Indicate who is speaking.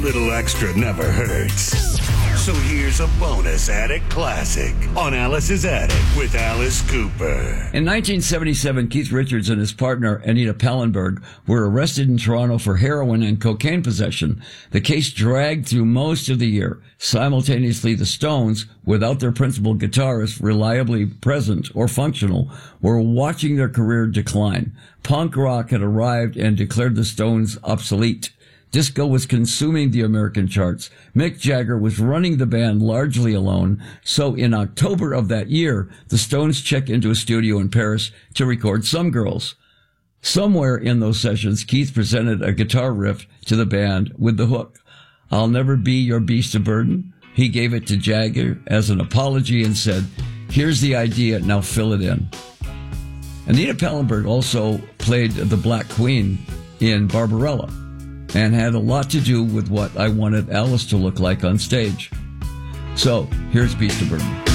Speaker 1: little extra never hurts. So here's a bonus Attic Classic on Alice's Attic with Alice Cooper.
Speaker 2: In 1977, Keith Richards and his partner, Anita Pallenberg, were arrested in Toronto for heroin and cocaine possession. The case dragged through most of the year. Simultaneously, the Stones, without their principal guitarist reliably present or functional, were watching their career decline. Punk rock had arrived and declared the Stones obsolete. Disco was consuming the American charts. Mick Jagger was running the band largely alone. So in October of that year, the Stones checked into a studio in Paris to record Some Girls. Somewhere in those sessions, Keith presented a guitar riff to the band with the hook, "I'll never be your beast of burden." He gave it to Jagger as an apology and said, "Here's the idea, now fill it in." Anita Pallenberg also played the Black Queen in Barbarella, and had a lot to do with what I wanted Alice to look like on stage. So, here's Beast of Burden.